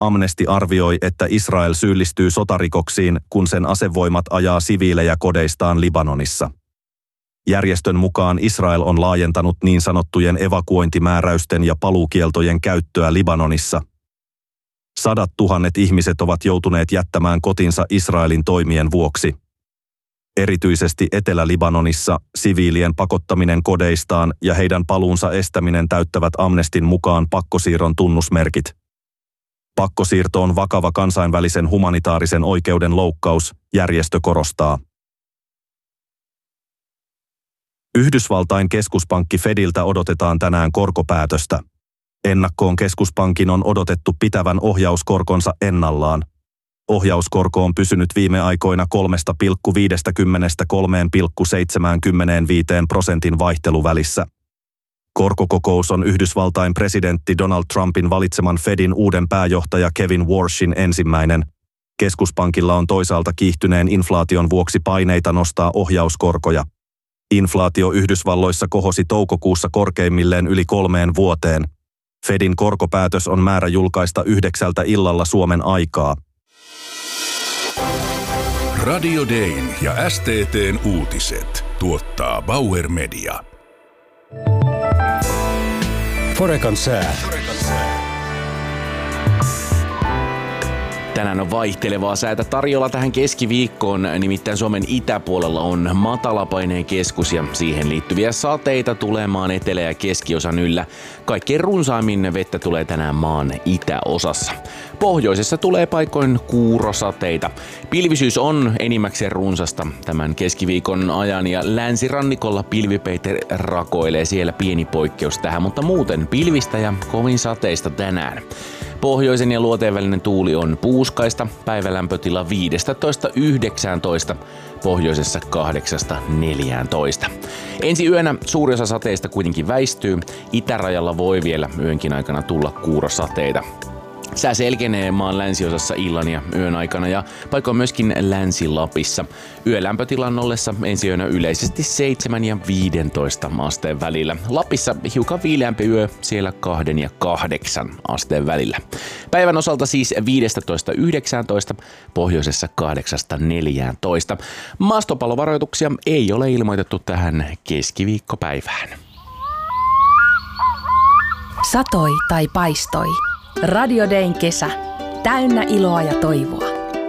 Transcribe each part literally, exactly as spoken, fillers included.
Amnesty arvioi, että Israel syyllistyy sotarikoksiin, kun sen asevoimat ajaa siviilejä kodeistaan Libanonissa. Järjestön mukaan Israel on laajentanut niin sanottujen evakuointimääräysten ja paluukieltojen käyttöä Libanonissa. Sadat tuhannet ihmiset ovat joutuneet jättämään kotinsa Israelin toimien vuoksi. Erityisesti Etelä-Libanonissa siviilien pakottaminen kodeistaan ja heidän paluunsa estäminen täyttävät Amnestyn mukaan pakkosiirron tunnusmerkit. Pakkosiirto on vakava kansainvälisen humanitaarisen oikeuden loukkaus, järjestö korostaa. Yhdysvaltain keskuspankki Fediltä odotetaan tänään korkopäätöstä. Ennakkoon keskuspankin on odotettu pitävän ohjauskorkonsa ennallaan. Ohjauskorko on pysynyt viime aikoina kolme pilkku viisikymmentä kolme pilkku seitsemänkymmentäviisi prosentin vaihteluvälissä. Korkokokous on Yhdysvaltain presidentti Donald Trumpin valitseman Fedin uuden pääjohtaja Kevin Warshin ensimmäinen. Keskuspankilla on toisaalta kiihtyneen inflaation vuoksi paineita nostaa ohjauskorkoja. Inflaatio Yhdysvalloissa kohosi toukokuussa korkeimmilleen yli kolmeen vuoteen. Fedin korkopäätös on määrä julkaista yhdeksältä illalla Suomen aikaa. Radio Dayn ja S T T:n uutiset tuottaa Bauer Media. Forecan sää. Tänään on vaihtelevaa säätä tarjolla tähän keskiviikkoon, nimittäin Suomen itäpuolella on matalapaineen keskus ja siihen liittyviä sateita tulee maan etelä- ja keskiosan yllä. Kaikkein runsaimmin vettä tulee tänään maan itäosassa. Pohjoisessa tulee paikoin kuurosateita. Pilvisyys on enimmäkseen runsasta tämän keskiviikon ajan ja länsirannikolla pilvipeite rakoilee, siellä pieni poikkeus tähän, mutta muuten pilvistä ja kovin sateista tänään. Pohjoisen ja luoteen välinen tuuli on puuskaista, päivälämpötila viisitoista yhdeksäntoista, pohjoisessa kahdeksasta neljääntoista. Ensi yönä suuri osa sateista kuitenkin väistyy, itärajalla voi vielä yönkin aikana tulla kuurosateita. Sää selkenee maan länsiosassa illan ja yön aikana ja paikoin myöskin Länsi-Lapissa. Yölämpötilan ollessa ensi yönä yleisesti seitsemän ja viisitoista asteen välillä. Lapissa hiukan viileämpi yö, siellä kahden ja kahdeksan asteen välillä. Päivän osalta siis viisitoista yhdeksäntoista, pohjoisessa kahdeksasta neljääntoista. Maastopallovaroituksia ei ole ilmoitettu tähän keskiviikkopäivään. Satoi tai paistoi. Radio Dayn kesä. Täynnä iloa ja toivoa.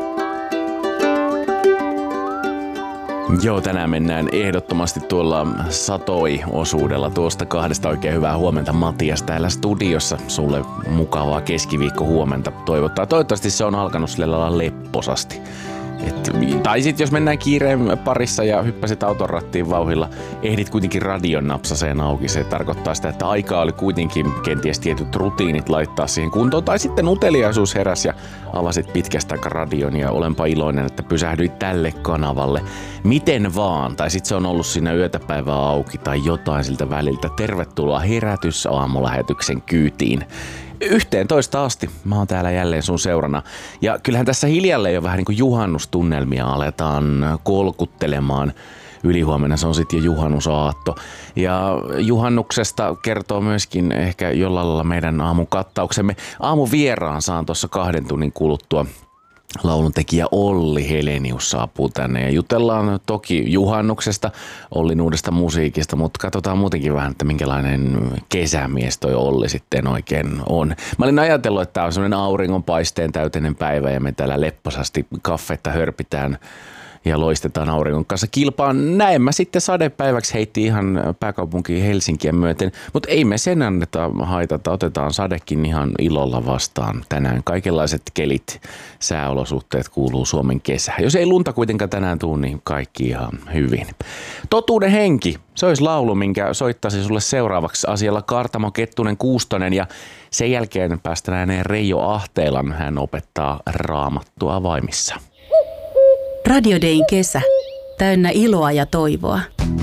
Joo, tänään mennään ehdottomasti tuolla satoi-osuudella. Tuosta kahdesta oikein hyvää huomenta Matias täällä studiossa. Sulle mukavaa keskiviikko huomenta toivottaa. Toivottavasti se on alkanut sillä lailla lepposasti. Et, tai sitten jos mennään kiireen parissa ja hyppäsit auton rattiin vauhilla, ehdit kuitenkin radion napsaseen auki. Se tarkoittaa sitä, että aikaa oli kuitenkin kenties tietyt rutiinit laittaa siihen kuntoon. Tai sitten uteliaisuus heräsi ja avasit pitkästä aikaa radion ja olenpa iloinen, että pysähdyit tälle kanavalle. Miten vaan, tai sitten se on ollut siinä yötäpäivää auki tai jotain siltä väliltä. Tervetuloa Herätys aamulähetyksen kyytiin. Yhteentoista asti mä oon täällä jälleen sun seurana. Ja kyllähän tässä hiljalleen jo vähän niin kuin juhannustunnelmia aletaan kolkuttelemaan. Ylihuomenna se on sitten jo juhannusaatto. Ja juhannuksesta kertoo myöskin ehkä jollain lailla meidän aamun kattauksemme. Aamun vieraan saan tuossa kahden tunnin kuluttua. Lauluntekijä Olli Helenius saapuu tänne ja jutellaan toki juhannuksesta, Ollin uudesta musiikista, mutta katsotaan muutenkin vähän, että minkälainen kesämies toi Olli sitten oikein on. Mä olin ajatellut, että tää on semmoinen auringonpaisteen täyteinen päivä ja me täällä lepposasti kaffetta hörpitään ja loistetaan auringon kanssa kilpaan. Näin mä sitten sadepäiväksi heitti ihan pääkaupunkiin Helsinkiä myöten, mutta ei me sen anneta haitata. Otetaan sadekin ihan ilolla vastaan tänään. Kaikenlaiset kelit, sääolosuhteet kuuluu Suomen kesään. Jos ei lunta kuitenkaan tänään tule, niin kaikki ihan hyvin. Totuuden henki, se olisi laulu, minkä soittaisi sulle seuraavaksi asialla Kaartamo Kettunen Kuustonen ja sen jälkeen päästään ääneen Reijo Ahteelan. Hän opettaa raamattua avaimissa. Radio Dayn kesä. Täynnä iloa ja toivoa.